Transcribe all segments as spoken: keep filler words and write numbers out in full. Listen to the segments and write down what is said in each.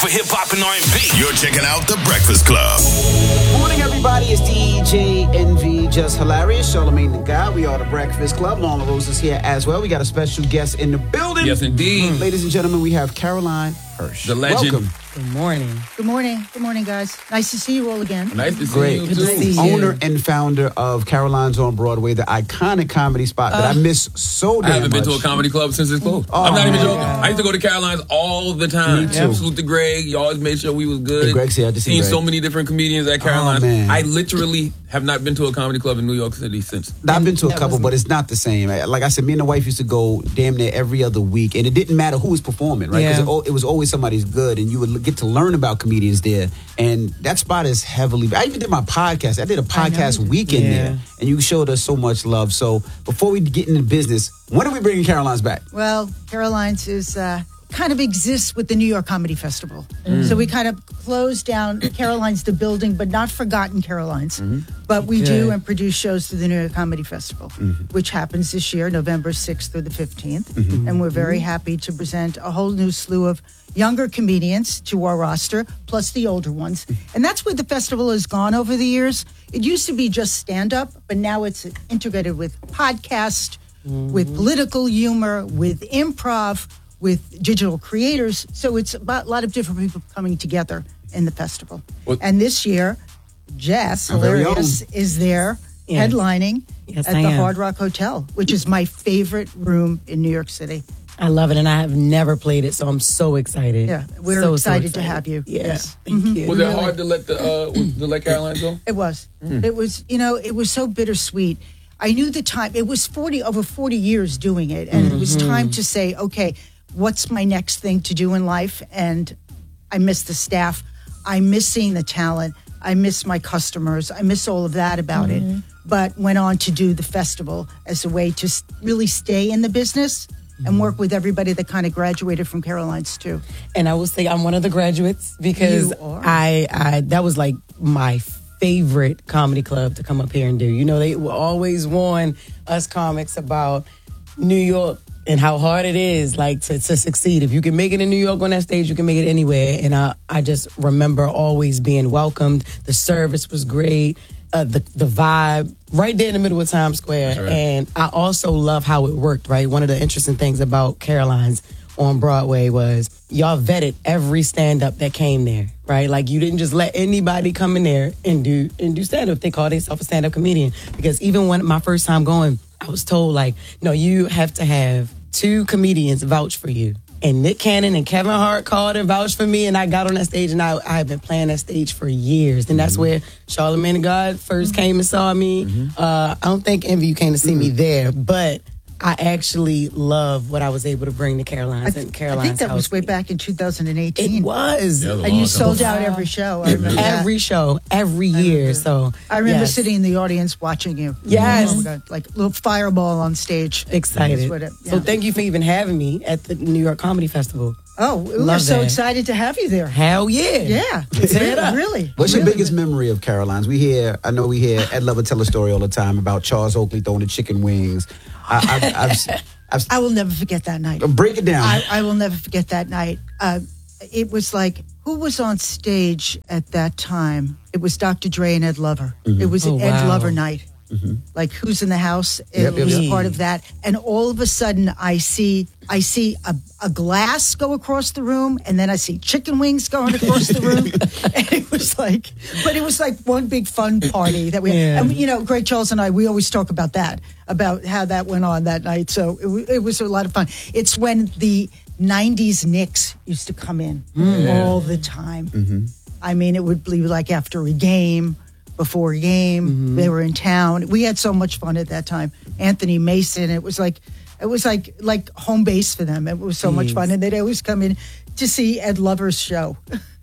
for hip hop and R and B. You're checking out The Breakfast Club. Morning, everybody. It's D J Envy, Just Hilarious, Charlamagne the Guy. We are The Breakfast Club. Lawn Rose is here as well. We got a special guest in the building. Yes, indeed. Mm. Ladies and gentlemen, we have Caroline Hirsch. The legend. Welcome. Good morning. Good morning. Good morning, guys. Nice to see you all again. Nice to see Great. you, Good too. to see you. Owner and founder of Caroline's on Broadway, the iconic comedy spot that Uh, I miss so damn I haven't been to much. a comedy club since it's closed. Oh, I'm not even man. joking. I used to go to Caroline's all the time. Me too. Salute to Greg. You always made sure we was good. Hey, Greg's here. I just seen Seen Greg. so many different comedians at Caroline's. Oh, man. I literally have not been to a comedy club in New York City since. I've been to a That couple, was- but it's not the same. Like I said, me and the wife used to go damn near every other week, and it didn't matter who was performing, right? Because Yeah. it, al- it was always somebody's good, and you would get to learn about comedians there. And that spot is heavily. I even did my podcast. I did a podcast weekend Yeah. there, and you showed us so much love. So before we get into business, when are we bringing Caroline's back? Well, Caroline's is uh, kind of exists with the New York Comedy Festival. So we kind of closed down Caroline's the building, but not forgotten Caroline's. But we do Good. and produce shows through the New York Comedy Festival, which happens this year, November sixth through the fifteenth. And we're very happy to present a whole new slew of younger comedians to our roster, plus the older ones. And that's where the festival has gone over the years. It used to be just stand-up, but now it's integrated with podcast, with political humor, with improv, with digital creators. So it's about a lot of different people coming together in the festival. What- And this year, Jess Our very Hilarious is there Yes. headlining Yes, at I the am. Hard Rock Hotel, which is my favorite room in New York City. I love it, and I have never played it, so I'm so excited. Yeah, we're So, so excited to have you. Yeah, Yes. thank you. Was it hard to let the uh, to let Caroline go? It was. It was, you know, it was so bittersweet. I knew the time. It was forty over forty years doing it, and it was time to say, okay, what's my next thing to do in life? And I miss the staff. I miss seeing the talent. I miss my customers. I miss all of that about it. But went on to do the festival as a way to s- really stay in the business and work with everybody that kind of graduated from Caroline's too. And I will say I'm one of the graduates because You are. I, I that was like my favorite comedy club to come up here and do. You know, they will always warn us comics about New York and how hard it is, like to, to succeed. If you can make it in New York on that stage, you can make it anywhere. And I, I just remember always being welcomed. The service was great. Uh, the the vibe right there in the middle of Times Square. Right. And I also love how it worked, right? One of the interesting things about Caroline's on Broadway was y'all vetted every stand-up that came there, right? Like you didn't just let anybody come in there and do and do stand-up. They call themselves a stand-up comedian. Because even when my first time going, I was told like, no, you have to have two comedians vouch for you. And Nick Cannon and Kevin Hart called and vouched for me, and I got on that stage, and I I have been playing that stage for years. And that's where Charlamagne the God first came and saw me. Uh, I don't think Envy, you came to see me there, but I actually love what I was able to bring to Caroline's I, and th- I Caroline's think that was house. way back in two thousand eighteen. It was. Yeah, it was And you awesome. sold out every show. I remember that. Every show, every year. So I remember yes. sitting in the audience watching you. Yes. Oh my God, like a little fireball on stage. excited. That's what it- So yeah. thank you for even having me at the New York Comedy Festival. Oh, we were Love so that. excited to have you there. Hell yeah. Yeah. Tear it up. Really. What's your really. biggest memory of Caroline's? We hear, I know we hear Ed Lover tell a story all the time about Charles Oakley throwing the chicken wings. I, I've, I've, I've, I will never forget that night. break it down. I, I will never forget that night. Uh, it was like, who was on stage at that time? It was Doctor Dre and Ed Lover. It was Oh, an Ed wow. Lover night. Like Who's in the House? It Yep, yep, was yep. part of that. And all of a sudden, I see I see a, a glass go across the room, and then I see chicken wings going across the room. And it was like, but it was like one big fun party that we. Yeah. And you know, Greg Charles and I, we always talk about that, about how that went on that night. So it, wa- it was a lot of fun. It's when the nineties Knicks used to come in all the time. I mean, it would be like after a game. Before a game, they were in town. We had so much fun at that time. Anthony Mason, it was like, it was like like home base for them. It was so much fun, and they'd always come in to see Ed Lover's show.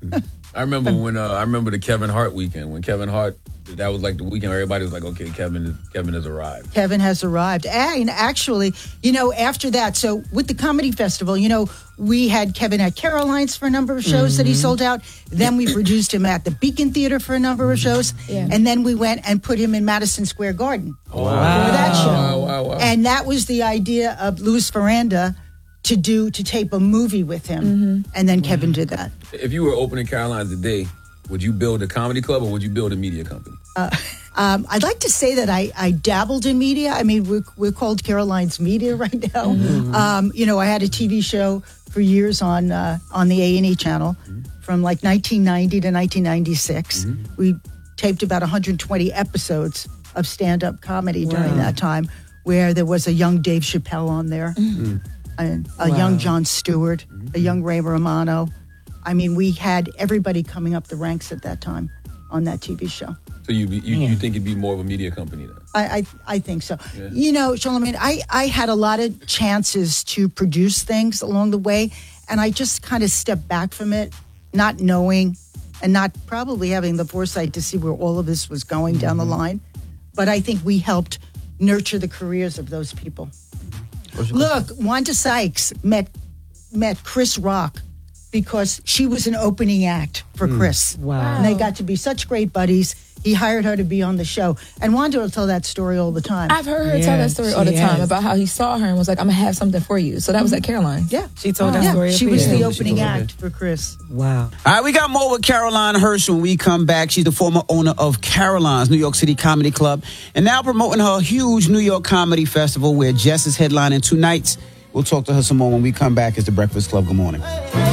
I remember when uh, I remember the Kevin Hart weekend when Kevin Hart. That was like the weekend where everybody was like, okay, Kevin is, Kevin has arrived. Kevin has arrived. And actually, you know, after that, so with the comedy festival, you know, we had Kevin at Caroline's for a number of shows that he sold out. Then we produced him at the Beacon Theater for a number of shows. Yeah. And then we went and put him in Madison Square Garden Wow. for that show. Wow, wow, wow. And that was the idea of Louis Ferranda to do to tape a movie with him, mm-hmm. and then Kevin did that. If you were opening Caroline's today, would you build a comedy club or would you build a media company? Uh, um, I'd like to say that I, I dabbled in media. I mean, we're, we're called Caroline's Media right now. Mm-hmm. Um, you know, I had a T V show for years on uh, on the A and E channel mm-hmm. from like nineteen ninety to nineteen ninety-six. Mm-hmm. We taped about one hundred twenty episodes of stand-up comedy wow. during that time, where there was a young Dave Chappelle on there, mm-hmm. and a wow. young Jon Stewart, mm-hmm. a young Ray Romano. I mean, we had everybody coming up the ranks at that time on that T V show. So you you, yeah. you think it'd be more of a media company then? I I, I think so. Yeah. You know, Charlamagne, I, I had a lot of chances to produce things along the way, and I just kind of stepped back from it, not knowing and not probably having the foresight to see where all of this was going mm-hmm. down the line. But I think we helped nurture the careers of those people. Look, Wanda Sykes met met Chris Rock because she was an opening act for mm. Chris. Wow. And they got to be such great buddies. He hired her to be on the show. And Wanda will tell that story all the time. I've heard her yeah, tell that story all the time has. about how he saw her and was like, I'm going to have something for you. So that was at Caroline's. Yeah. She told oh. that yeah. story. She was yeah. the opening act for Chris. Wow. All right, we got more with Caroline Hirsch when we come back. She's the former owner of Caroline's New York City Comedy Club and now promoting her huge New York Comedy Festival where Jess is headlining two nights. We'll talk to her some more when we come back. It's The Breakfast Club. Good morning.